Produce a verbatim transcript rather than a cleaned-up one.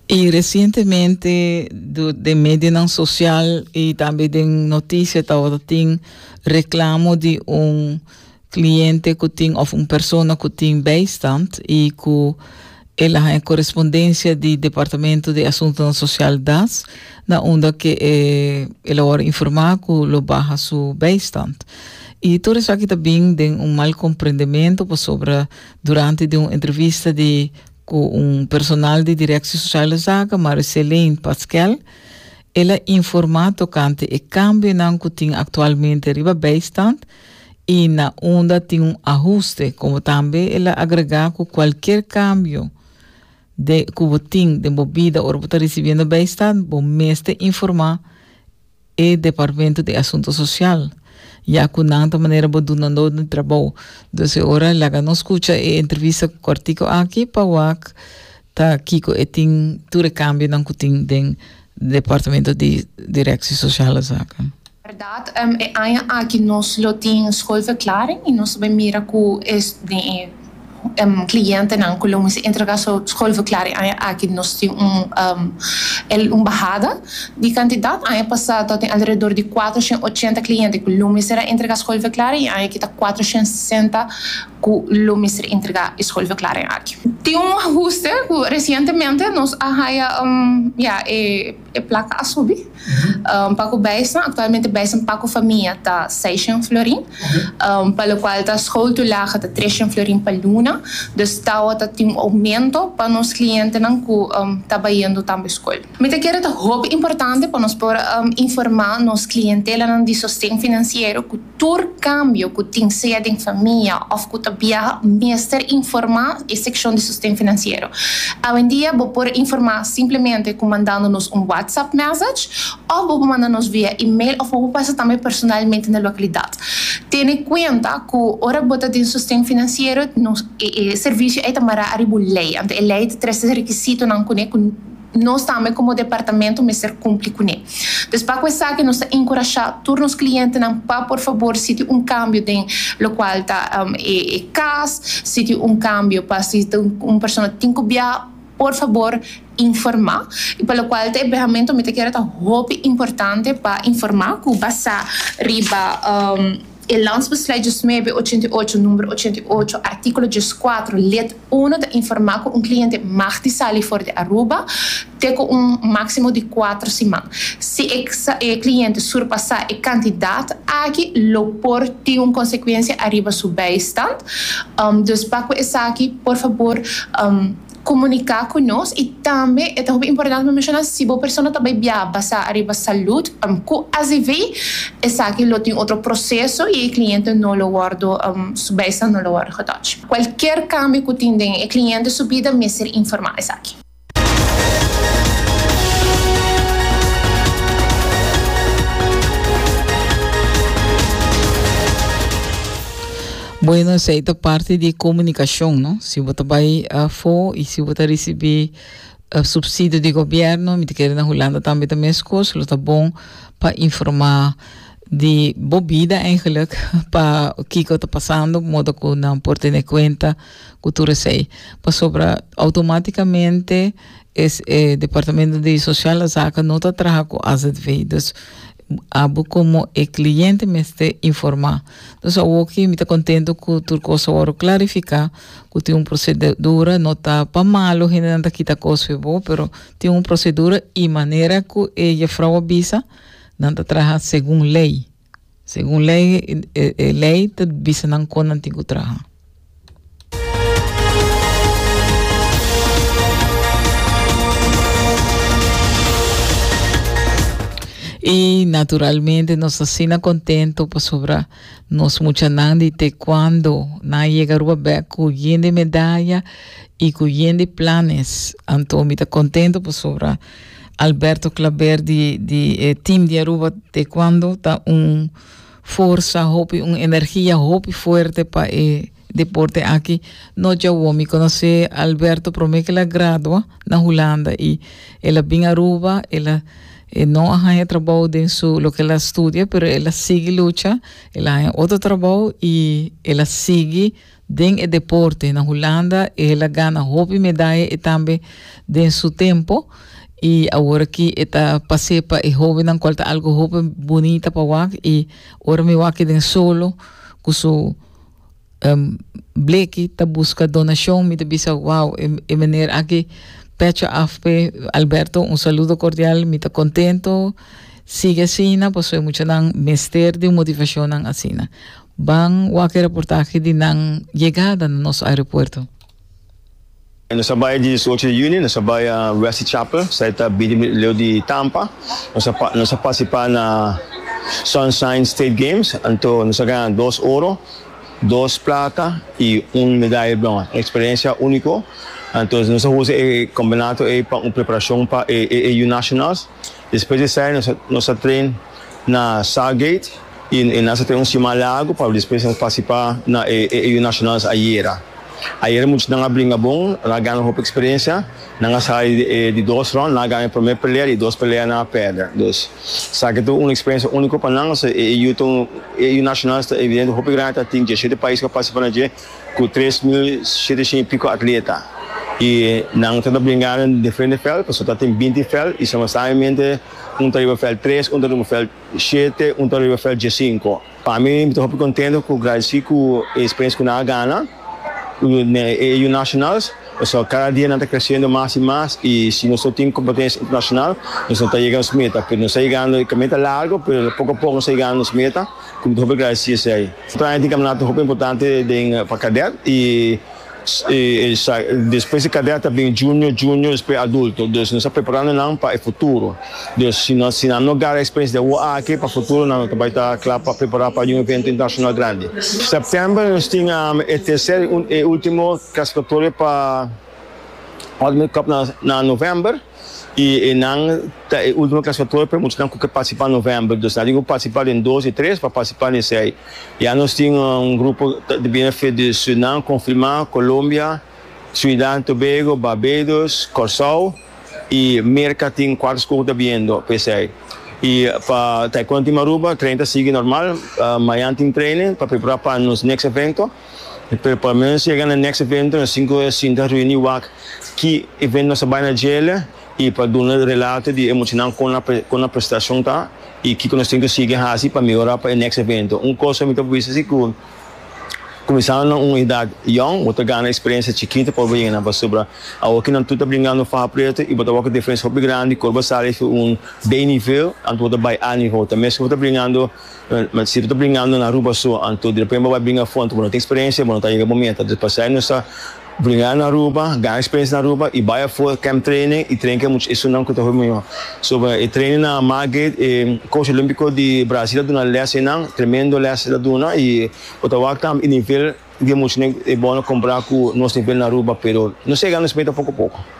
E recentemente do, de mídia não social e também de notícia estava tem reclamo de um cliente que tem ou uma pessoa que tem bijstand e que ela é correspondência do Departamento de Assuntos Social das na onda que eh, ela vai informar que ela barra seu bijstand. E tudo isso aqui também tem um mal compreendimento sobre durante de uma entrevista de com um personal de Direção Social Zaga, Marceline Pascal, ela informa tocante o cambio que tem atualmente riba bijstand e na onda tem um ajuste, como também ela agregar com qualquer cambio de que tem de movida ou está recebendo bijstand, bom mestre informar o Departamento de Assuntos Social. Já que não de maneira bodunando no trabalho. Então, agora, lá não escuta a entrevista cortico aqui para o ac, tá aqui que tem tudo cambio não que tem do Departamento de Direção Social. Verdade, um, é aqui nós lo tem schoolverklaring e nós bem mira que é um, cliente não colomos entregar sua schoolverklaring aqui nós tem um um el um barrada de candidato aí passado tem ao redor de quatrocentos e oitenta clientes colomos era entregar schoolverklaring aí aqui tá quatrocentos e sessenta colomos entregar schoolverklaring aqui tem um ajuste que recentemente nós arraia um ja é é placa a subir um para o Beisan atualmente Beisan para a família tá seiscentos florin um para o qual tá school tu lá tá trezentos florin para luna dus tá outra tem um aumento para nos clientes não que um trabalhando também escola mas eu quero é importante para nós por um, informar nos clientela não de sustento financeiro que todo cambio que tem seja de família ou que também mestre informar a seção de sustento financeiro hoje em dia vou por informar simplesmente mandando-nos um WhatsApp message ou vou mandar-nos via e-mail ou vou passar também personalmente na localidade. Tenha em conta que a hora bota de sustento financeiro no serviço é também a lei. Então, a lei traz requisitos não conhece nós também como departamento me ser cumprir com ele. Então, para começar que nós encorajar todos os clientes não para por favor se tem um cambio de lo qual tá um, é, é caso, se tem um cambio para se tem uma pessoa tem que viajar por favor, informar. E pelo qual é realmente me quero tá muito importante para informar que basta riba um, o Landsbesluit duzentos oitenta e oito, número oitenta e oito, artículo quatro, letra um, de informar que um cliente mag de sair fora de Aruba, tem um máximo de quatro semanas. Se o cliente surpassar a quantidade, aqui, lo por ter uma consequência arriba do bijstand. Um, dus, para essa aqui, por favor, um, comunicar conosco e também é muito importante mencionar se a pessoa também viaja arriba saúde um, que às vezes essa aqui tem outro processo e o cliente não lo guarda um, subessa não lo guarda redado. Qualquer cambio que tem o cliente subida me ser informar essa aqui. Bueno, essa é a parte de comunicação, não? Se você vai a for e se você receber uh, subsídio de governo, me quer na Holanda também também as coisas, é bom para informar de bebida eigenlijk para o que está passando, modo que não pode ter em conta que tu recebe. Para sobre automaticamente esse eh, departamento de social zaken não está trabalhando com as advidas. Abo como o cliente me está informar. Então, eu aqui me está contento que tudo coisa agora clarificar que tem uma procedura, não está para malo, a gente não está quita coisa boa, mas tem uma procedura e maneira que ela frau bisa não está trabalhando segundo lei. Segundo lei, a lei está bisa não com antigo trabalho. E naturalmente nós assina contento para sobre nós muita nandi te quando na chega rua back com de medalha e com de planos. Então me tá contento para sobre Alberto Claver de de eh, team de Aruba te quando tá um força, hope, uma energia hope forte para eh, deporte aqui. No já o me conhece Alberto promete que ela gradua na Holanda e ela vem a Aruba, ela E não arranha trabalho dentro do que ela estuda, mas ela sigue luta, ela arranha outro trabalho e ela sigue den el deporte. En Holanda, ela gana hobby medalha e também den su tempo. E agora que está passei para e hobby não qual algo hobby bonita para wak e ora me wak den solo com su um, bleki ta busca donação me te bisa wow e, e meneer aqui pecho afpe Alberto un saludo cordial me te contento sigue asina pues soy mucho nan mester de motivación nan asina van wak reportaje de nan llegada no nosso aeropuerto. Nós trabalhamos de Social Union, nós trabalhamos na Wesley Chapel, está bem de Tampa. Nós participamos na Sunshine State Games, então nós ganhamos dois ouro, dois prata e uma medalha bronze. Experiência única. Então nós usamos o campeonato para uma preparação para o Nationals. Depois disso, nós nós treinamos na Southgate e nós temos um simulago para depois participar na o Nationals ayer. Ayer muitos não abriram bom, lá ganham uma experiência, não sai de dois rounds, lá ganham a primeira pelea e duas peleas na perda. Então, sabe que é uma experiência única para nós. E o nacional está evidente, o grande tem dezessete países que participam na com três mil setecentos e pico atletas. E não estamos brincando em diferentes feldas, só tem vinte feldas e são exatamente um tarifo fel três, um tarifo fel sete, um tarifo fel cinco. Para mim, estou muito contente com o Brasil, com a experiência que nós ganhamos. E o nacionais, so, cada dia nós estamos crescendo mais e mais e se nós temos competência internacional, nós estamos chegando às metas, porque nós estamos chegando a meta largo, mas pouco a pouco nós estamos chegando às metas, como tu vês aí. Então, a gente tem um muito importante para cadete e, e, e depois de cadete também júnior, júnior, depois adulto, então nós estamos preparando não para o futuro. Então, se nós se não ganhar a experiência de U A aqui para o futuro, nós vamos estar claro para preparar para um evento internacional grande. Em setembro, nós temos o terceiro e último classificatório para o Ultimate Cup na, na novembro e, e não o último classificatório para muitos não que participar em novembro. Então, nós temos que participar em dois e três para participar nesse aí. E aí nós temos um grupo de benefício de Suriname, confirmar, Colômbia, Trinidad e Tobago, Barbados, Curaçao e Merca tem quatro escolas também do P C I. E para Taekwondo e Aruba, treino sigue normal, amanhã tem treino para preparar para nos next evento. Pelo menos chegar no next evento, nós cinco cinta reunir o que evento nós vai na gela e para dar um relato de emocional com a com a prestação tá e que nós temos que seguir assim para melhorar para o next evento. Um coisa muito boa assim que começando uma idade young, outra ganha experiência chiquita para vir na sobre a o que não tudo brincando farra preta e botar uma diferença muito grande, corba sale um bem nível, anto outra vai a nível, também se você brincando, mas se você brincando na rua só, anto de repente vai brincar fonte, não tem experiência, não tá chegando momento, depois sai nessa brincar na rua, ganhar experiência na rua e vai for camp training e treinar muito isso não que tá muito sobre e treino na Margate e coach olímpico de Brasil do na leste não tremendo leste da duna e o tawag tam nível de muito é bom comprar com nosso nível na rua pero não chega nos meta pouco a pouco.